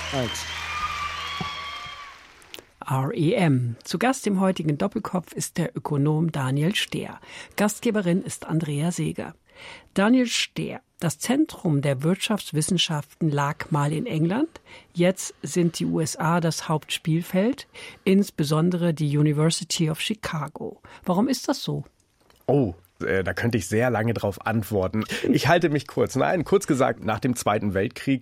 Eins. REM. Zu Gast im heutigen Doppelkopf ist der Ökonom Daniel Stehr. Gastgeberin ist Andrea Seeger. Daniel Stehr. Das Zentrum der Wirtschaftswissenschaften lag mal in England. Jetzt sind die USA das Hauptspielfeld, insbesondere die University of Chicago. Warum ist das so? Da könnte ich sehr lange drauf antworten. Ich halte mich kurz. Nein, kurz gesagt, nach dem Zweiten Weltkrieg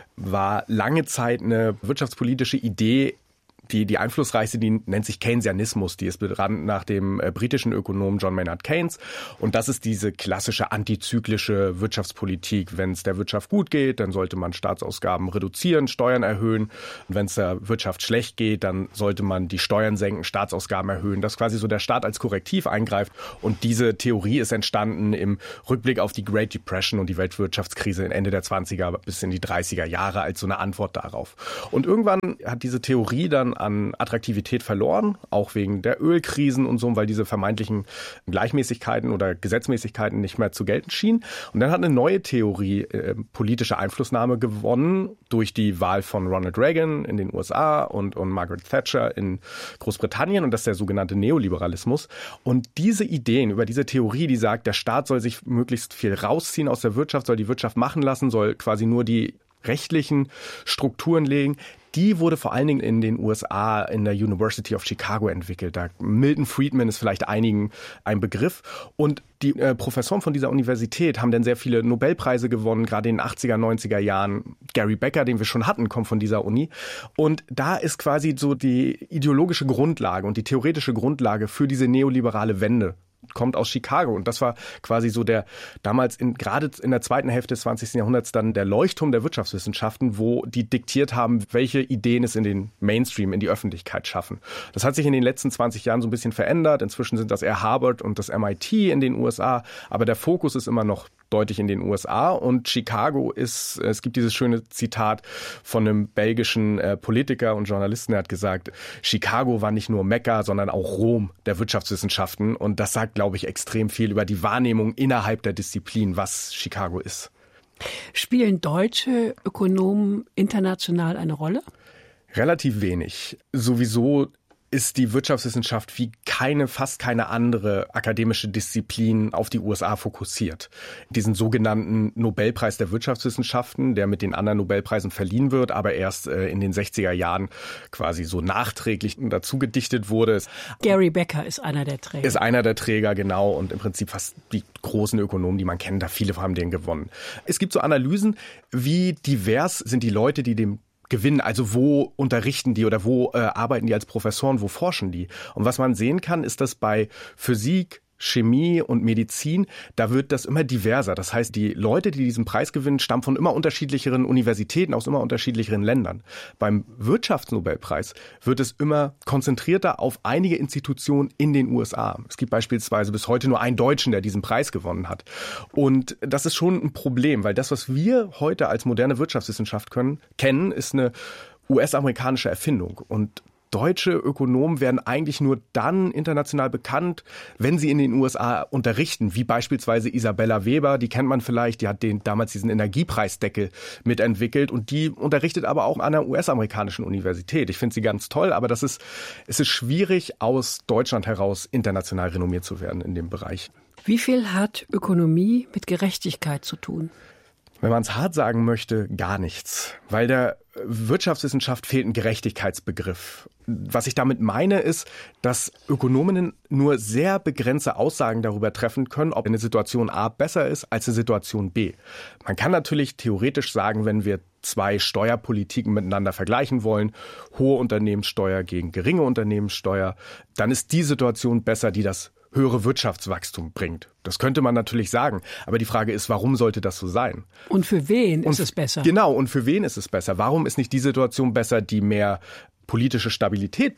war lange Zeit eine wirtschaftspolitische Idee, die einflussreichste, die nennt sich Keynesianismus. Die ist benannt nach dem britischen Ökonomen John Maynard Keynes. Und das ist diese klassische antizyklische Wirtschaftspolitik. Wenn es der Wirtschaft gut geht, dann sollte man Staatsausgaben reduzieren, Steuern erhöhen. Und wenn es der Wirtschaft schlecht geht, dann sollte man die Steuern senken, Staatsausgaben erhöhen. Dass quasi so der Staat als Korrektiv eingreift. Und diese Theorie ist entstanden im Rückblick auf die Great Depression und die Weltwirtschaftskrise Ende der 20er bis in die 30er Jahre als so eine Antwort darauf. Und irgendwann hat diese Theorie dann an Attraktivität verloren, auch wegen der Ölkrisen und so, weil diese vermeintlichen Gleichmäßigkeiten oder Gesetzmäßigkeiten nicht mehr zu gelten schienen. Und dann hat eine neue Theorie politische Einflussnahme gewonnen durch die Wahl von Ronald Reagan in den USA und Margaret Thatcher in Großbritannien. Und das ist der sogenannte Neoliberalismus. Und diese Ideen über diese Theorie, die sagt, der Staat soll sich möglichst viel rausziehen aus der Wirtschaft, soll die Wirtschaft machen lassen, soll quasi nur die rechtlichen Strukturen legen, die wurde vor allen Dingen in den USA in der University of Chicago entwickelt. Milton Friedman ist vielleicht einigen ein Begriff. Und die Professoren von dieser Universität haben dann sehr viele Nobelpreise gewonnen, gerade in den 80er, 90er Jahren. Gary Becker, den wir schon hatten, kommt von dieser Uni. Und da ist quasi so die ideologische Grundlage und die theoretische Grundlage für diese neoliberale Wende kommt aus Chicago. Und das war quasi so der damals gerade in der zweiten Hälfte des 20. Jahrhunderts dann der Leuchtturm der Wirtschaftswissenschaften, wo die diktiert haben, welche Ideen es in den Mainstream, in die Öffentlichkeit schaffen. Das hat sich in den letzten 20 Jahren so ein bisschen verändert. Inzwischen sind das eher Harvard und das MIT in den USA. Aber der Fokus ist immer noch deutlich in den USA. Und Chicago es gibt dieses schöne Zitat von einem belgischen Politiker und Journalisten, der hat gesagt, Chicago war nicht nur Mekka, sondern auch Rom der Wirtschaftswissenschaften. Und das sagt, glaube ich, extrem viel über die Wahrnehmung innerhalb der Disziplin, was Chicago ist. Spielen deutsche Ökonomen international eine Rolle? Relativ wenig. Sowieso ist die Wirtschaftswissenschaft wie fast keine andere akademische Disziplin auf die USA fokussiert. Diesen sogenannten Nobelpreis der Wirtschaftswissenschaften, der mit den anderen Nobelpreisen verliehen wird, aber erst in den 60er Jahren quasi so nachträglich dazu gedichtet wurde. Gary Becker ist einer der Träger. Ist einer der Träger, genau. Und im Prinzip fast die großen Ökonomen, die man kennt, da viele haben den gewonnen. Es gibt so Analysen, wie divers sind die Leute, die dem gewinnen, also wo unterrichten die oder wo arbeiten die als Professoren, wo forschen die? Und was man sehen kann, ist, dass bei Physik, Chemie und Medizin, da wird das immer diverser. Das heißt, die Leute, die diesen Preis gewinnen, stammen von immer unterschiedlicheren Universitäten aus immer unterschiedlicheren Ländern. Beim Wirtschaftsnobelpreis wird es immer konzentrierter auf einige Institutionen in den USA. Es gibt beispielsweise bis heute nur einen Deutschen, der diesen Preis gewonnen hat. Und das ist schon ein Problem, weil das, was wir heute als moderne Wirtschaftswissenschaft kennen, ist eine US-amerikanische Erfindung. Und deutsche Ökonomen werden eigentlich nur dann international bekannt, wenn sie in den USA unterrichten, wie beispielsweise Isabella Weber, die kennt man vielleicht, die hat damals diesen Energiepreisdeckel mitentwickelt und die unterrichtet aber auch an einer US-amerikanischen Universität. Ich finde sie ganz toll, aber es ist schwierig, aus Deutschland heraus international renommiert zu werden in dem Bereich. Wie viel hat Ökonomie mit Gerechtigkeit zu tun? Wenn man es hart sagen möchte, gar nichts. Weil der Wirtschaftswissenschaft fehlt ein Gerechtigkeitsbegriff. Was ich damit meine, ist, dass Ökonominnen nur sehr begrenzte Aussagen darüber treffen können, ob eine Situation A besser ist als eine Situation B. Man kann natürlich theoretisch sagen, wenn wir zwei Steuerpolitiken miteinander vergleichen wollen, hohe Unternehmenssteuer gegen geringe Unternehmenssteuer, dann ist die Situation besser, die das höhere Wirtschaftswachstum bringt. Das könnte man natürlich sagen. Aber die Frage ist, warum sollte das so sein? Und für wen ist es besser? Genau, und für wen ist es besser? Warum ist nicht die Situation besser, die mehr politische Stabilität bringt?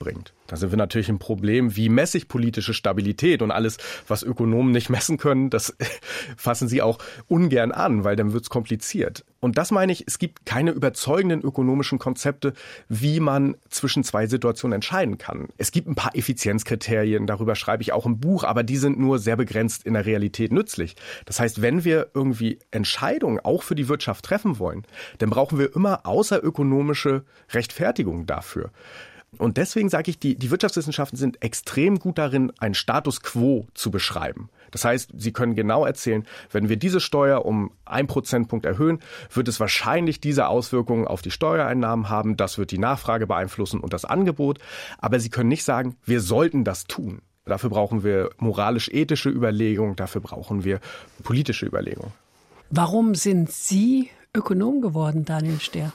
Da sind wir natürlich im Problem, wie messe ich politische Stabilität, und alles, was Ökonomen nicht messen können, das fassen sie auch ungern an, weil dann wird es kompliziert. Und das meine ich, es gibt keine überzeugenden ökonomischen Konzepte, wie man zwischen zwei Situationen entscheiden kann. Es gibt ein paar Effizienzkriterien, darüber schreibe ich auch im Buch, aber die sind nur sehr begrenzt in der Realität nützlich. Das heißt, wenn wir irgendwie Entscheidungen auch für die Wirtschaft treffen wollen, dann brauchen wir immer außerökonomische Rechtfertigung dafür. Und deswegen sage ich, die Wirtschaftswissenschaften sind extrem gut darin, einen Status quo zu beschreiben. Das heißt, sie können genau erzählen, wenn wir diese Steuer um 1 Prozentpunkt erhöhen, wird es wahrscheinlich diese Auswirkungen auf die Steuereinnahmen haben. Das wird die Nachfrage beeinflussen und das Angebot. Aber sie können nicht sagen, wir sollten das tun. Dafür brauchen wir moralisch-ethische Überlegungen, dafür brauchen wir politische Überlegungen. Warum sind Sie Ökonom geworden, Daniel Stehr?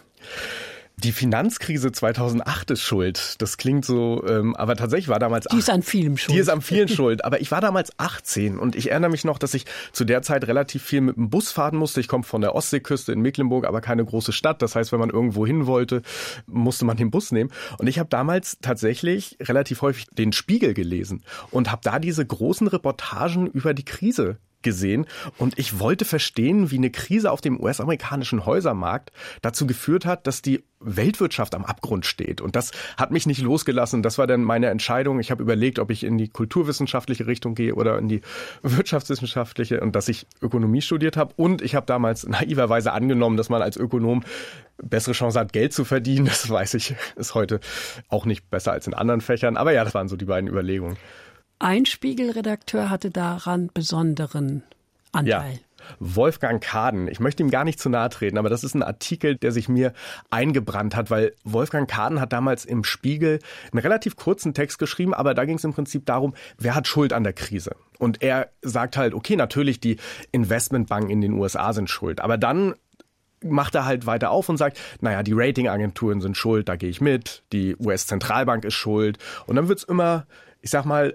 Die Finanzkrise 2008 ist schuld. Das klingt so, aber tatsächlich war damals... Die ist an vielem schuld. Die ist an vielen schuld. Aber ich war damals 18 und ich erinnere mich noch, dass ich zu der Zeit relativ viel mit dem Bus fahren musste. Ich komme von der Ostseeküste in Mecklenburg, aber keine große Stadt. Das heißt, wenn man irgendwo hin wollte, musste man den Bus nehmen. Und ich habe damals tatsächlich relativ häufig den Spiegel gelesen und habe da diese großen Reportagen über die Krise gesehen, und ich wollte verstehen, wie eine Krise auf dem US-amerikanischen Häusermarkt dazu geführt hat, dass die Weltwirtschaft am Abgrund steht. Und das hat mich nicht losgelassen. Das war dann meine Entscheidung. Ich habe überlegt, ob ich in die kulturwissenschaftliche Richtung gehe oder in die wirtschaftswissenschaftliche, und dass ich Ökonomie studiert habe. Und ich habe damals naiverweise angenommen, dass man als Ökonom bessere Chance hat, Geld zu verdienen. Das weiß ich, ist heute auch nicht besser als in anderen Fächern. Aber ja, das waren so die beiden Überlegungen. Ein Spiegelredakteur hatte daran besonderen Anteil. Ja. Wolfgang Kaden. Ich möchte ihm gar nicht zu nahe treten, aber das ist ein Artikel, der sich mir eingebrannt hat, weil Wolfgang Kaden hat damals im Spiegel einen relativ kurzen Text geschrieben, aber da ging es im Prinzip darum, wer hat Schuld an der Krise? Und er sagt halt, okay, natürlich die Investmentbanken in den USA sind schuld, aber dann macht er halt weiter auf und sagt, naja, die Ratingagenturen sind schuld, da gehe ich mit, die US-Zentralbank ist schuld, und dann wird's immer, ich sag mal,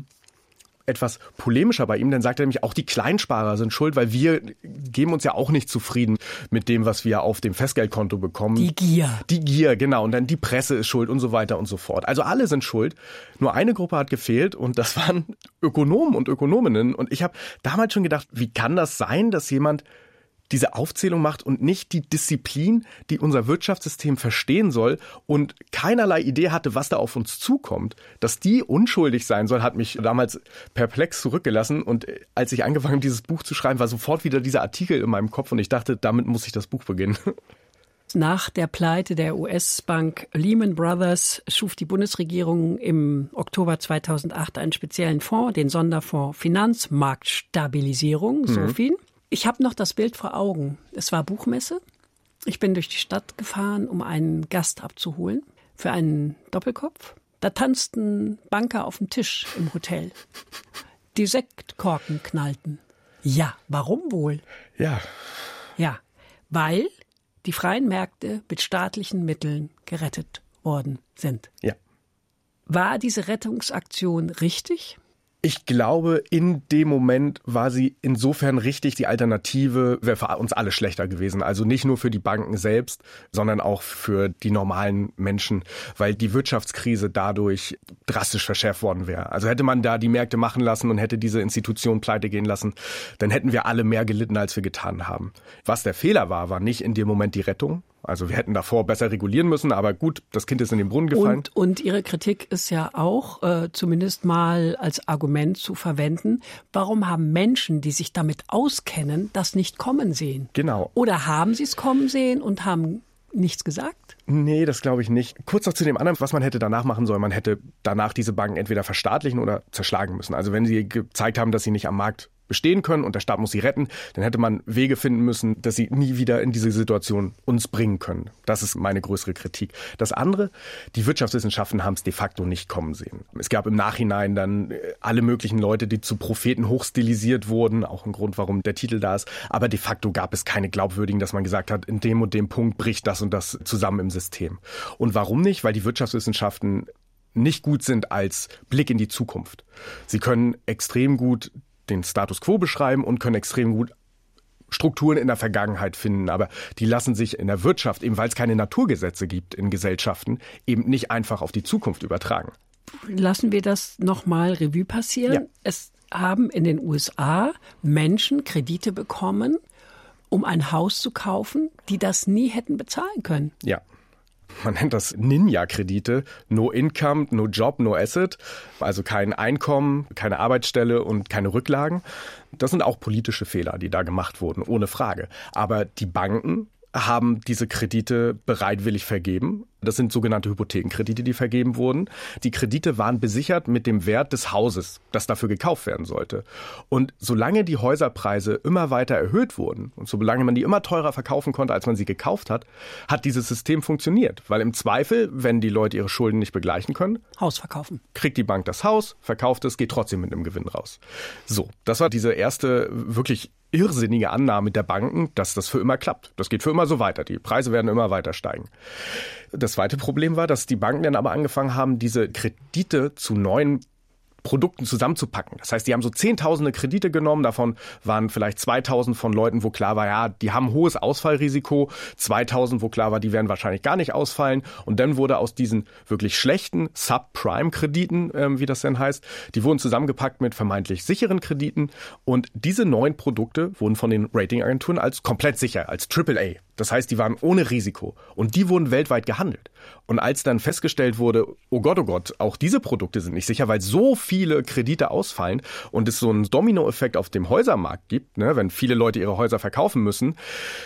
etwas polemischer bei ihm, dann sagt er nämlich, auch die Kleinsparer sind schuld, weil wir geben uns ja auch nicht zufrieden mit dem, was wir auf dem Festgeldkonto bekommen. Die Gier. Die Gier, genau. Und dann die Presse ist schuld und so weiter und so fort. Also alle sind schuld. Nur eine Gruppe hat gefehlt, und das waren Ökonomen und Ökonominnen. Und ich habe damals schon gedacht, wie kann das sein, dass jemand diese Aufzählung macht und nicht die Disziplin, die unser Wirtschaftssystem verstehen soll, und keinerlei Idee hatte, was da auf uns zukommt. Dass die unschuldig sein soll, hat mich damals perplex zurückgelassen. Und als ich angefangen habe, dieses Buch zu schreiben, war sofort wieder dieser Artikel in meinem Kopf, und ich dachte, damit muss ich das Buch beginnen. Nach der Pleite der US-Bank Lehman Brothers schuf die Bundesregierung im Oktober 2008 einen speziellen Fonds, den Sonderfonds Finanzmarktstabilisierung, SOFIN. Ich habe noch das Bild vor Augen. Es war Buchmesse. Ich bin durch die Stadt gefahren, um einen Gast abzuholen für einen Doppelkopf. Da tanzten Banker auf dem Tisch im Hotel. Die Sektkorken knallten. Ja, warum wohl? Ja, weil die freien Märkte mit staatlichen Mitteln gerettet worden sind. Ja. War diese Rettungsaktion richtig? Ich glaube, in dem Moment war sie insofern richtig. Die Alternative wäre für uns alle schlechter gewesen. Also nicht nur für die Banken selbst, sondern auch für die normalen Menschen, weil die Wirtschaftskrise dadurch drastisch verschärft worden wäre. Also hätte man da die Märkte machen lassen und hätte diese Institution pleite gehen lassen, dann hätten wir alle mehr gelitten, als wir getan haben. Was der Fehler war, war nicht in dem Moment die Rettung. Also wir hätten davor besser regulieren müssen, aber gut, das Kind ist in den Brunnen gefallen. Und Ihre Kritik ist ja auch, zumindest mal als Argument zu verwenden, warum haben Menschen, die sich damit auskennen, das nicht kommen sehen? Genau. Oder haben sie es kommen sehen und haben nichts gesagt? Nee, das glaube ich nicht. Kurz noch zu dem anderen, was man hätte danach machen sollen. Man hätte danach diese Banken entweder verstaatlichen oder zerschlagen müssen. Also wenn sie gezeigt haben, dass sie nicht am Markt bestehen können und der Staat muss sie retten, dann hätte man Wege finden müssen, dass sie nie wieder in diese Situation uns bringen können. Das ist meine größere Kritik. Das andere, die Wirtschaftswissenschaften haben es de facto nicht kommen sehen. Es gab im Nachhinein dann alle möglichen Leute, die zu Propheten hochstilisiert wurden, auch ein Grund, warum der Titel da ist. Aber de facto gab es keine glaubwürdigen, dass man gesagt hat, in dem und dem Punkt bricht das und das zusammen im System. Und warum nicht? Weil die Wirtschaftswissenschaften nicht gut sind als Blick in die Zukunft. Sie können extrem gut den Status quo beschreiben und können extrem gut Strukturen in der Vergangenheit finden. Aber die lassen sich in der Wirtschaft, eben weil es keine Naturgesetze gibt in Gesellschaften, eben nicht einfach auf die Zukunft übertragen. lassen wir das nochmal Revue passieren. Ja. Es haben in den USA Menschen Kredite bekommen, um ein Haus zu kaufen, die das nie hätten bezahlen können. Ja. Man nennt das Ninja-Kredite, no income, no job, no asset, also kein Einkommen, keine Arbeitsstelle und keine Rücklagen. Das sind auch politische Fehler, die da gemacht wurden, ohne Frage. Aber die Banken haben diese Kredite bereitwillig vergeben. Das sind sogenannte Hypothekenkredite, die vergeben wurden. Die Kredite waren besichert mit dem Wert des Hauses, das dafür gekauft werden sollte. Und solange die Häuserpreise immer weiter erhöht wurden und solange man die immer teurer verkaufen konnte, als man sie gekauft hat, hat dieses System funktioniert. Weil im Zweifel, wenn die Leute ihre Schulden nicht begleichen können, Haus verkaufen. Kriegt die Bank das Haus, verkauft es, geht trotzdem mit einem Gewinn raus. So, das war diese erste wirklich irrsinnige Annahme der Banken, dass das für immer klappt. Das geht für immer so weiter. Die Preise werden immer weiter steigen. Das zweite Problem war, dass die Banken dann aber angefangen haben, diese Kredite zu neuen Produkten zusammenzupacken. Das heißt, die haben so Zehntausende Kredite genommen, davon waren vielleicht 2.000 von Leuten, wo klar war, ja, die haben hohes Ausfallrisiko, 2.000, wo klar war, die werden wahrscheinlich gar nicht ausfallen. Und dann wurde aus diesen wirklich schlechten Subprime-Krediten, wie das denn heißt, die wurden zusammengepackt mit vermeintlich sicheren Krediten. Und diese neuen Produkte wurden von den Ratingagenturen als komplett sicher, als AAA. Das heißt, die waren ohne Risiko. Und die wurden weltweit gehandelt. Und als dann festgestellt wurde, oh Gott, auch diese Produkte sind nicht sicher, weil so viele Kredite ausfallen und es so einen Dominoeffekt auf dem Häusermarkt gibt, ne, wenn viele Leute ihre Häuser verkaufen müssen,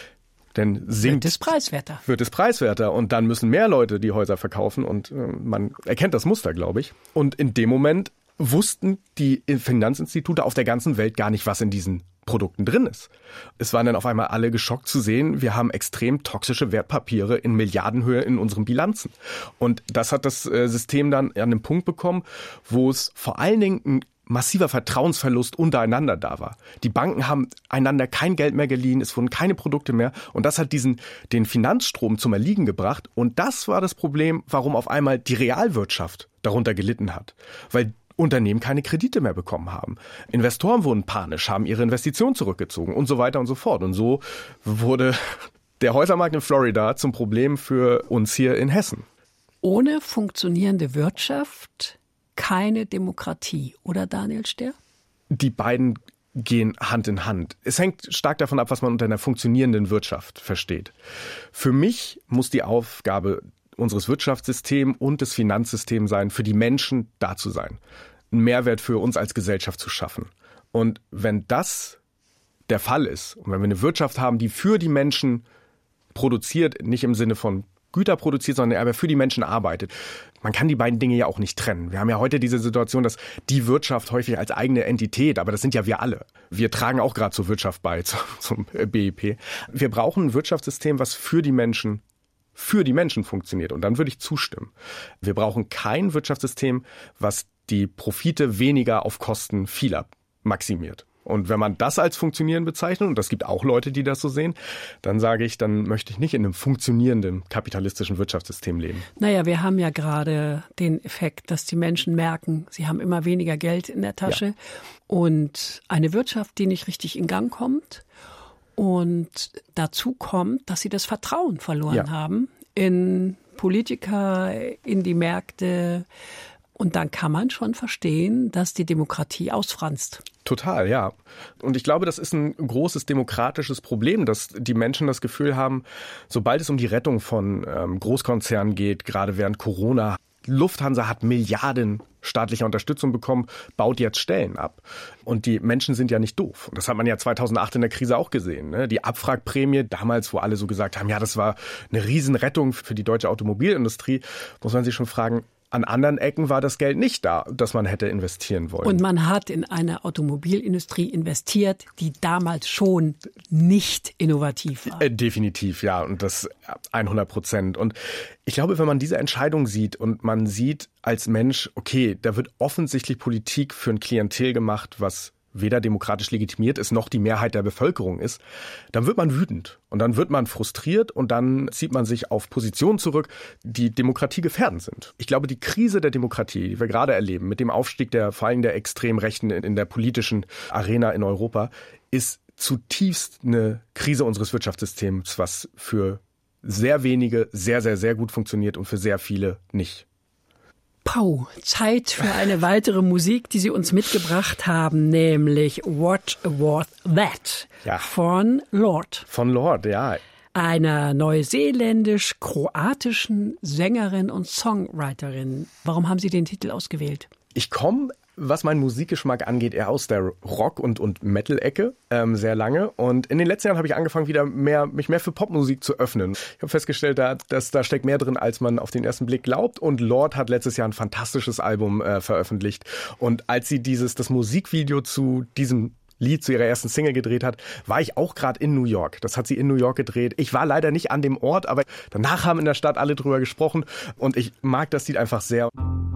dann wird es preiswerter und dann müssen mehr Leute die Häuser verkaufen und man erkennt das Muster, glaube ich. Und in dem Moment wussten die Finanzinstitute auf der ganzen Welt gar nicht, was in diesen Produkten drin ist. Es waren dann auf einmal alle geschockt zu sehen, wir haben extrem toxische Wertpapiere in Milliardenhöhe in unseren Bilanzen. Und das hat das System dann an den Punkt bekommen, wo es vor allen Dingen ein massiver Vertrauensverlust untereinander da war. Die Banken haben einander kein Geld mehr geliehen, es wurden keine Produkte mehr und das hat den Finanzstrom zum Erliegen gebracht. Und das war das Problem, warum auf einmal die Realwirtschaft darunter gelitten hat. Weil Unternehmen keine Kredite mehr bekommen haben. Investoren wurden panisch, haben ihre Investitionen zurückgezogen und so weiter und so fort. Und so wurde der Häusermarkt in Florida zum Problem für uns hier in Hessen. Ohne funktionierende Wirtschaft keine Demokratie, oder Daniel Stehr? Die beiden gehen Hand in Hand. Es hängt stark davon ab, was man unter einer funktionierenden Wirtschaft versteht. Für mich muss die Aufgabe unseres Wirtschaftssystems und des Finanzsystems sein, für die Menschen da zu sein. Einen Mehrwert für uns als Gesellschaft zu schaffen. Und wenn das der Fall ist, und wenn wir eine Wirtschaft haben, die für die Menschen produziert, nicht im Sinne von Güter produziert, sondern aber für die Menschen arbeitet, man kann die beiden Dinge ja auch nicht trennen. Wir haben ja heute diese Situation, dass die Wirtschaft häufig als eigene Entität, aber das sind ja wir alle. Wir tragen auch gerade zur Wirtschaft bei, zum BIP. Wir brauchen ein Wirtschaftssystem, was für die Menschen funktioniert. Und dann würde ich zustimmen. Wir brauchen kein Wirtschaftssystem, was die Profite weniger auf Kosten vieler maximiert. Und wenn man das als funktionieren bezeichnet, und das gibt auch Leute, die das so sehen, dann sage ich, dann möchte ich nicht in einem funktionierenden kapitalistischen Wirtschaftssystem leben. Naja, wir haben ja gerade den Effekt, dass die Menschen merken, sie haben immer weniger Geld in der Tasche. Ja. Und eine Wirtschaft, die nicht richtig in Gang kommt. Und dazu kommt, dass sie das Vertrauen verloren haben in Politiker, in die Märkte. Und dann kann man schon verstehen, dass die Demokratie ausfranst. Total, ja. Und ich glaube, das ist ein großes demokratisches Problem, dass die Menschen das Gefühl haben, sobald es um die Rettung von Großkonzernen geht, gerade während Corona, Lufthansa hat Milliarden staatlicher Unterstützung bekommen, baut jetzt Stellen ab. Und die Menschen sind ja nicht doof. Und das hat man ja 2008 in der Krise auch gesehen. Ne? Die Abwrackprämie, damals, wo alle so gesagt haben, ja, das war eine Riesenrettung für die deutsche Automobilindustrie, muss man sich schon fragen, an anderen Ecken war das Geld nicht da, das man hätte investieren wollen. Und man hat in eine Automobilindustrie investiert, die damals schon nicht innovativ war. Definitiv, ja. Und das 100%. Und ich glaube, wenn man diese Entscheidung sieht und man sieht als Mensch, okay, da wird offensichtlich Politik für ein Klientel gemacht, was weder demokratisch legitimiert ist, noch die Mehrheit der Bevölkerung ist, dann wird man wütend und dann wird man frustriert und dann zieht man sich auf Positionen zurück, die Demokratie gefährdend sind. Ich glaube, die Krise der Demokratie, die wir gerade erleben, mit dem Aufstieg vor allem der Extremrechten in der politischen Arena in Europa, ist zutiefst eine Krise unseres Wirtschaftssystems, was für sehr wenige sehr, sehr, sehr gut funktioniert und für sehr viele nicht. Pau, Zeit für eine weitere Musik, die Sie uns mitgebracht haben, nämlich What Was That von Lorde. Von Lorde, ja. Einer neuseeländisch-kroatischen Sängerin und Songwriterin. Warum haben Sie den Titel ausgewählt? Ich komme, was meinen Musikgeschmack angeht, eher aus der Rock- und Metal-Ecke sehr lange. Und in den letzten Jahren habe ich angefangen, mich mehr für Popmusik zu öffnen. Ich habe festgestellt, dass da steckt mehr drin, als man auf den ersten Blick glaubt. Und Lorde hat letztes Jahr ein fantastisches Album veröffentlicht. Und als sie das Musikvideo zu diesem Lied zu ihrer ersten Single gedreht hat, war ich auch gerade in New York. Das hat sie in New York gedreht. Ich war leider nicht an dem Ort, aber danach haben in der Stadt alle drüber gesprochen. Und ich mag das Lied einfach sehr.